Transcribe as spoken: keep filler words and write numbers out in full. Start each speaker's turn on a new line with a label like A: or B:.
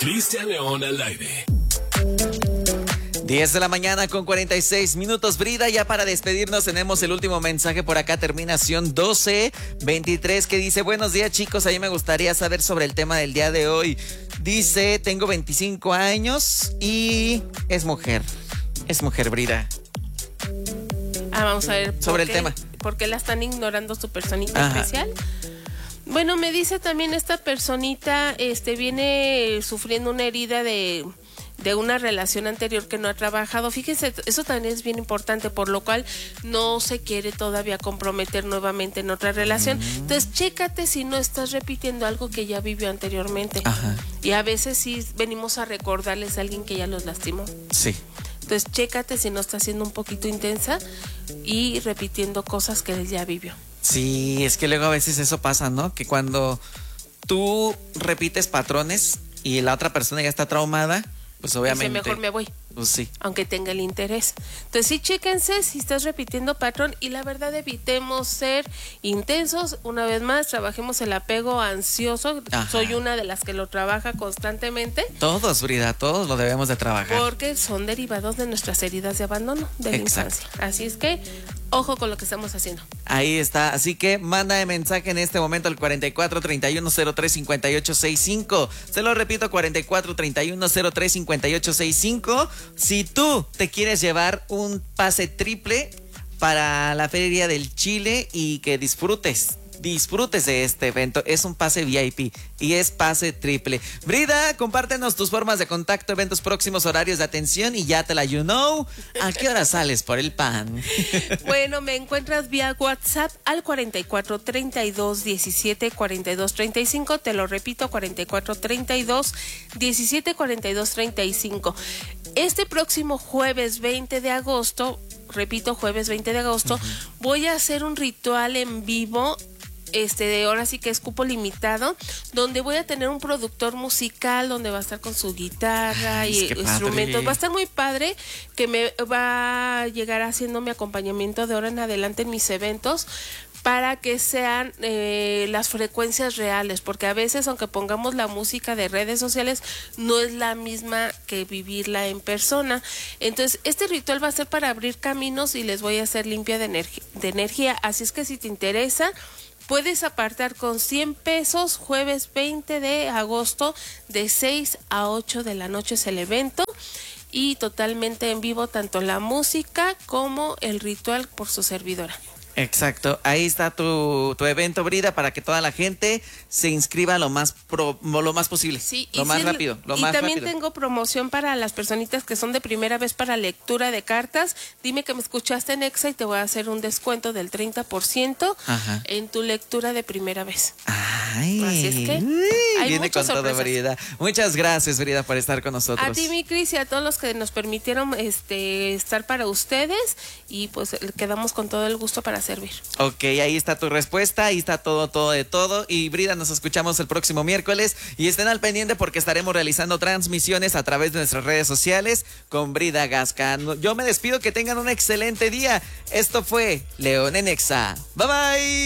A: Cristian León al aire.
B: diez de la mañana con cuarenta y seis minutos, Brida. Ya para despedirnos tenemos el último mensaje por acá, terminación doce veintitrés, que dice: buenos días, chicos, a mí me gustaría saber sobre el tema del día de hoy. Dice: tengo veinticinco años y es mujer. Es mujer, Brida.
C: Ah, vamos a ver.
B: Sobre
C: qué,
B: el tema.
C: ¿Por qué la están ignorando su personita
B: Ajá.
C: especial? Bueno, me dice también esta personita, este, viene sufriendo una herida de... de una relación anterior que no ha trabajado. Fíjense, eso también es bien importante, por lo cual no se quiere todavía comprometer nuevamente en otra relación. Mm. Entonces, chécate si no estás repitiendo algo que ya vivió anteriormente.
B: Ajá.
C: Y a veces sí venimos a recordarles a alguien que ya los lastimó.
B: Sí.
C: Entonces, chécate si no está siendo un poquito intensa y repitiendo cosas que él ya vivió.
B: Sí, es que luego a veces eso pasa, ¿no? Que cuando tú repites patrones y la otra persona ya está traumada, pues obviamente...
C: Dice, mejor me voy.
B: Pues sí.
C: Aunque tenga el interés. Entonces sí, chéquense si estás repitiendo patrón y la verdad evitemos ser intensos. Una vez más, trabajemos el apego ansioso. Ajá. Soy una de las que lo trabaja constantemente.
B: Todos, Brida, todos lo debemos de trabajar.
C: Porque son derivados de nuestras heridas de abandono de la
B: Exacto.
C: infancia. Así es que, ojo con lo que estamos haciendo.
B: Ahí está, así que manda de mensaje en este momento al cuarenta y cuatro, treinta y uno, cero tres, cincuenta y ocho sesenta y cinco. Se lo repito, cuarenta y cuatro, treinta y uno, cero tres, cincuenta y ocho sesenta y cinco. Si tú te quieres llevar un pase triple para la Feria del Chile y que disfrutes, disfrutes de este evento, es un pase V I P y es pase triple. Brida, compártenos tus formas de contacto, eventos próximos, horarios de atención y ya te la you know. ¿A qué hora sales por el pan?
C: Bueno, me encuentras vía WhatsApp al cuarenta y cuatro, treinta y dos, diecisiete, cuarenta y dos, treinta y cinco. Te lo repito, cuarenta y cuatro, treinta y dos, diecisiete, cuarenta y dos, treinta y cinco. Este próximo jueves veinte de agosto, repito, jueves veinte de agosto, uh-huh. voy a hacer un ritual en vivo. Este, de ahora sí que es cupo limitado, donde voy a tener un productor musical donde va a estar con su guitarra Ay, y instrumentos. Padre. Va a estar muy padre, que me va a llegar haciendo mi acompañamiento de ahora en adelante en mis eventos, para que sean eh, las frecuencias reales, porque a veces aunque pongamos la música de redes sociales, no es la misma que vivirla en persona. Entonces, este ritual va a ser para abrir caminos y les voy a hacer limpia de, energi- de energía, así es que si te interesa, puedes apartar con cien pesos, jueves veinte de agosto, de seis a ocho de la noche es el evento, y totalmente en vivo, tanto la música como el ritual por su servidora.
B: Exacto, ahí está tu, tu evento, Brida, para que toda la gente se inscriba lo más pro, lo más posible,
C: sí,
B: lo más
C: si
B: rápido, lo
C: y
B: más
C: también
B: rápido.
C: Tengo promoción para las personitas que son de primera vez para lectura de cartas. Dime que me escuchaste en Exa y te voy a hacer un descuento del treinta por ciento Ajá. en tu lectura de primera vez.
B: Ay,
C: así es que
B: uy,
C: hay
B: viene con
C: sorpresas.
B: todo, Brida. Muchas gracias, Brida, por estar con nosotros.
C: A ti, mi Cris, y a todos los que nos permitieron este estar para ustedes, y pues quedamos con todo el gusto para servir.
B: Ok, ahí está tu respuesta, ahí está todo, todo de todo. Y Brida, nos escuchamos el próximo miércoles y estén al pendiente porque estaremos realizando transmisiones a través de nuestras redes sociales con Brida Gasca. Yo me despido, que tengan un excelente día. Esto fue León en Exa. Bye bye.